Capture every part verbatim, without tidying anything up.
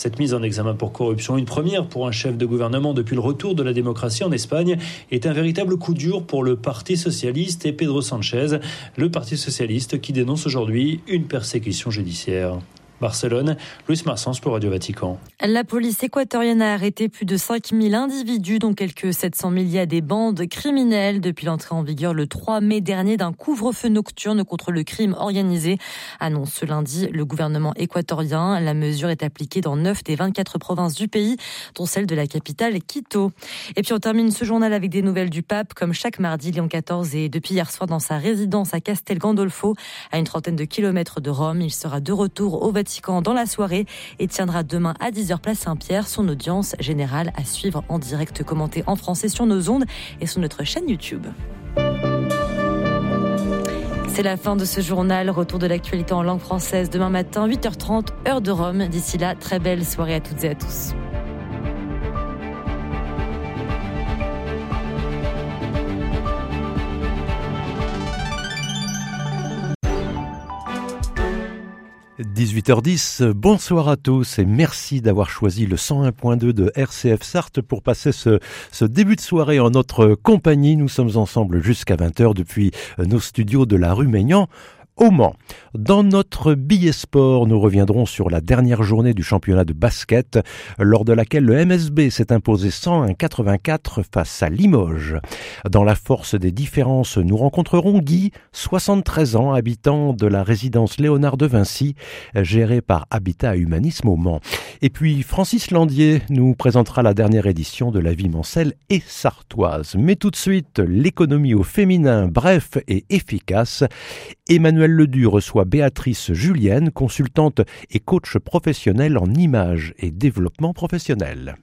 Cette mise en examen pour corruption, une première pour un chef de gouvernement depuis le retour de la démocratie en Espagne, est un véritable coup dur pour le Parti socialiste et Pedro Sánchez, le Parti socialiste qui dénonce aujourd'hui une persécution judiciaire. Barcelone, Louis Marsens pour Radio Vatican. La police équatorienne a arrêté plus de cinq mille individus, dont quelques sept cents mille liés à des bandes criminelles depuis l'entrée en vigueur le trois mai dernier d'un couvre-feu nocturne contre le crime organisé. Annonce ce lundi le gouvernement équatorien. La mesure est appliquée dans neuf des vingt-quatre provinces du pays, dont celle de la capitale Quito. Et puis on termine ce journal avec des nouvelles du pape. Comme chaque mardi, Léon quatorze est depuis hier soir dans sa résidence à Castel Gandolfo, à une trentaine de kilomètres de Rome. Il sera de retour au Vatican dans la soirée et tiendra demain à dix heures place Saint-Pierre son audience générale à suivre en direct, commentée en français sur nos ondes et sur notre chaîne YouTube. C'est la fin de ce journal. Retour de l'actualité en langue française demain matin, huit heures trente, heure de Rome. D'ici là, très belle soirée à toutes et à tous. dix-huit heures dix, bonsoir à tous et merci d'avoir choisi le cent un point deux de R C F Sarthe pour passer ce, ce début de soirée en notre compagnie. Nous sommes ensemble jusqu'à vingt heures depuis nos studios de la rue Maignan au Mans. Dans notre billet sport, nous reviendrons sur la dernière journée du championnat de basket, lors de laquelle le M S B s'est imposé cent un à quatre-vingt-quatre face à Limoges. Dans la force des différences, nous rencontrerons Guy, soixante-treize ans, habitant de la résidence Léonard de Vinci, gérée par Habitat Humanisme au Mans. Et puis Francis Landier nous présentera la dernière édition de la vie mancelle et sartoise. Mais tout de suite, l'économie au féminin, bref et efficace. Emmanuel Ledu reçoit Béatrice Julienne, consultante et coach professionnelle en images et développement professionnel.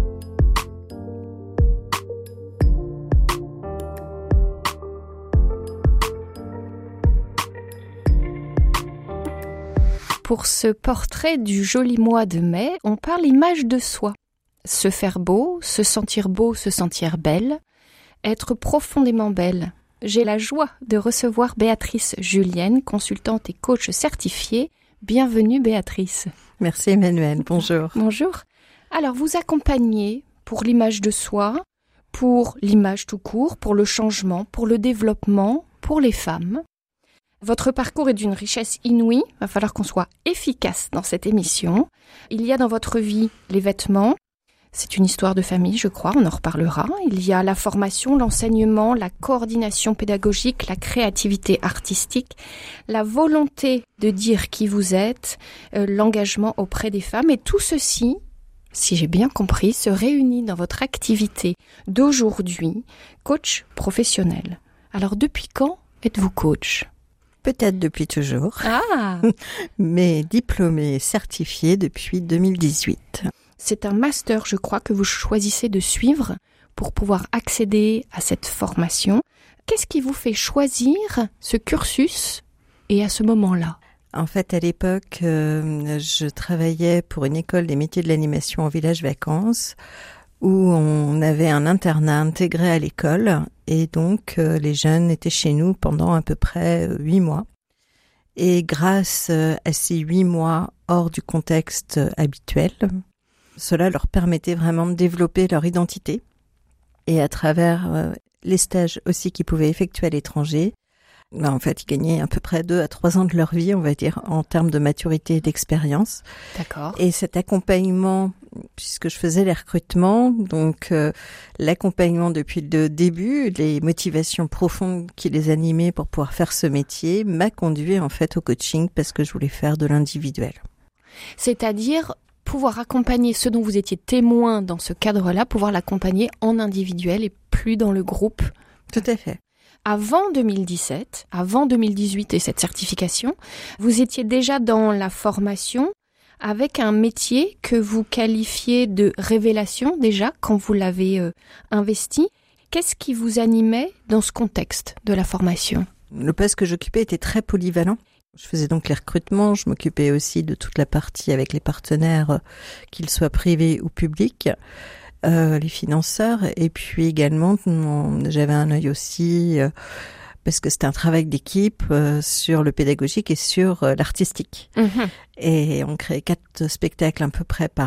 Pour ce portrait du joli mois de mai, on parle image de soi. Se faire beau, se sentir beau, se sentir belle, être profondément belle. J'ai la joie de recevoir Béatrice Julienne, consultante et coach certifiée. Bienvenue Béatrice. Merci Emmanuel, bonjour. Bonjour. Alors vous accompagnez pour l'image de soi, pour l'image tout court, pour le changement, pour le développement, pour les femmes. Votre parcours est d'une richesse inouïe, il va falloir qu'on soit efficace dans cette émission. Il y a dans votre vie les vêtements. C'est une histoire de famille, je crois, on en reparlera. Il y a la formation, l'enseignement, la coordination pédagogique, la créativité artistique, la volonté de dire qui vous êtes, euh, l'engagement auprès des femmes. Et tout ceci, si j'ai bien compris, se réunit dans votre activité d'aujourd'hui, coach professionnel. Alors, depuis quand êtes-vous coach ? Peut-être depuis toujours, Ah mais diplômée et certifiée depuis deux mille dix-huit. C'est un master, je crois, que vous choisissez de suivre pour pouvoir accéder à cette formation. Qu'est-ce qui vous fait choisir ce cursus et à ce moment-là ? En fait, à l'époque, euh, je travaillais pour une école des métiers de l'animation en village vacances où on avait un internat intégré à l'école et donc euh, les jeunes étaient chez nous pendant à peu près huit mois. Et grâce à ces huit mois hors du contexte habituel, cela leur permettait vraiment de développer leur identité. Et à travers euh, les stages aussi qu'ils pouvaient effectuer à l'étranger, ben en fait, ils gagnaient à peu près deux à trois ans de leur vie, on va dire, en termes de maturité et d'expérience. D'accord. Et cet accompagnement, puisque je faisais les recrutements, donc euh, l'accompagnement depuis le début, les motivations profondes qui les animaient pour pouvoir faire ce métier, m'a conduit en fait au coaching parce que je voulais faire de l'individuel. C'est-à-dire pouvoir accompagner ceux dont vous étiez témoin dans ce cadre-là, pouvoir l'accompagner en individuel et plus dans le groupe. Tout à fait. Avant deux mille dix-sept, avant deux mille dix-huit et cette certification, vous étiez déjà dans la formation avec un métier que vous qualifiez de révélation déjà quand vous l'avez euh, investi. Qu'est-ce qui vous animait dans ce contexte de la formation ? Le poste que j'occupais était très polyvalent. Je faisais donc les recrutements, je m'occupais aussi de toute la partie avec les partenaires, qu'ils soient privés ou publics, euh, les financeurs, et puis également, on, j'avais un œil aussi, euh, parce que c'était un travail d'équipe euh, sur le pédagogique et sur euh, l'artistique. Mmh. Et on créait quatre spectacles à peu près par